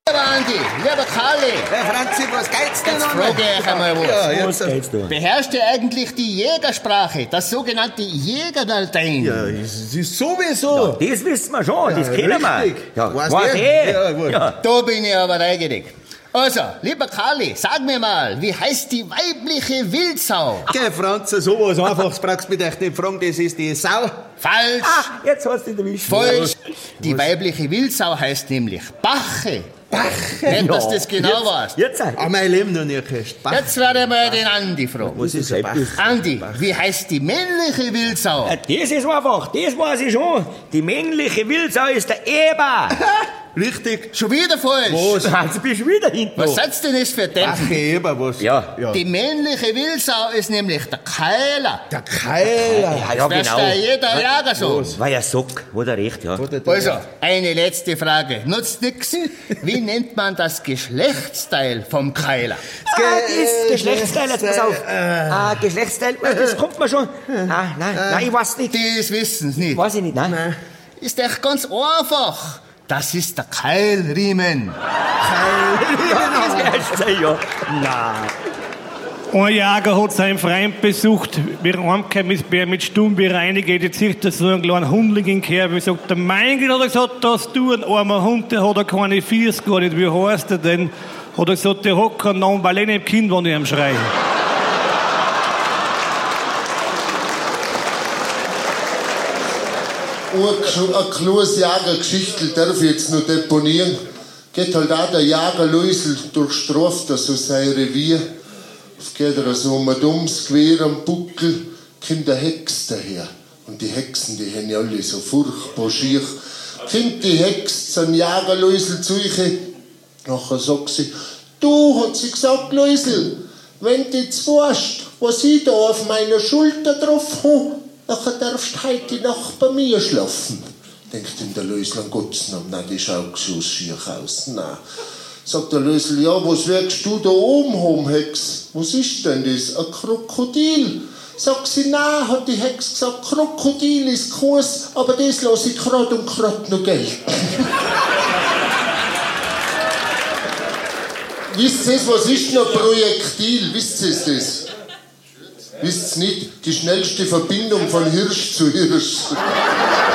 Andi, lieber Karli. Herr Franzi, was geht's denn Jetzt noch? frage ich euch einmal was. Ja, Was jetzt. geht's da? Beherrscht ihr eigentlich die Jägersprache, das sogenannte Jägerlatein? Ja, es ist sowieso. Das wissen wir schon, das kennen wir. richtig. Ja, Weißt weiß du? eh. Ja, gut. Ja. Da bin ich aber neugierig. Also, lieber Karli, sag mir mal, wie heißt die weibliche Wildsau? Geh, Franzi, sowas Einfaches brauchst du mich echt nicht fragen, das ist die Sau. Falsch. Jetzt hast du ihn erwischt. Falsch. Die weibliche Wildsau heißt nämlich Bache. Nicht, dass du das genau weißt. Jetzt Ah, mein Leben noch nie gehört. Jetzt werde ich mal den Andi fragen. Was ist ein Bach? Andi, wie heißt die männliche Wildsau? Das ist einfach, das weiß ich schon. Die männliche Wildsau ist der Eber. Richtig. Schon wieder falsch. Was? Also bist du wieder hinten. Was seid's denn das für Bache Deppen? Eber, was? Ja. Die männliche Wildsau ist nämlich der Keiler. Der Keiler. Ja, Das genau. ist jeder Jager so. War ja Sock, hat er recht, ja. Also, eine letzte Frage. Nutzt nix. Wie nennt man das Geschlechtsteil vom Keiler? Das Geschlechtsteil, jetzt pass auf. Geschlechtsteil, das kommt mir schon. Nein, ich weiß nicht. Das wissen's nicht. Weiß ich nicht, nein. Ist echt ganz einfach. Das ist der Keilriemen. Das Geschlechtsteil, ja. Nein. Ein Jäger hat seinen Freund besucht. Wir haben mit Stummbier reingeht. Jetzt sieht er so einen kleinen Hundling in den Kerb. Sagt er, mein Gott, hat er gesagt, dass du ein armer Hund, der hat er keine Fiers gar nicht. Wie heißt er denn? Hat er gesagt, der hat keinen Namen, weil ich nicht im Kind, wenn ich am Schreien. Ein kleines Jagergeschichtel darf ich jetzt noch deponieren. Geht halt auch der Jager Luisel durchstraft so sein Revier. Es geht er so um ein dummes Gewehr am Buckel, kommt eine Hex daher. Und die Hexen, die haben ja alle so furchtbar schier. Kommt die Hex zum Jager Luisel zu euch. Nachher sagt sie, du, hat sie gesagt, Luisel, wenn du jetzt weißt, was ich da auf meiner Schulter drauf habe, nachher darfst du heute Nacht bei mir schlafen. Denkt ihm der Lösel, an Gottes Namen, nein, die schaut so schier aus, nein. Sagt der Lösel, ja, was wirkst du da oben haben, Hex? Was ist denn das? Ein Krokodil? Sagt sie, nein, hat die Hex gesagt, Krokodil ist Kurs, aber das lasse ich grad und grad noch gelten. Wisst ihr, was ist denn ein Projektil? Wisst ihr das? Wisst ihr nicht? Die schnellste Verbindung von Hirsch zu Hirsch.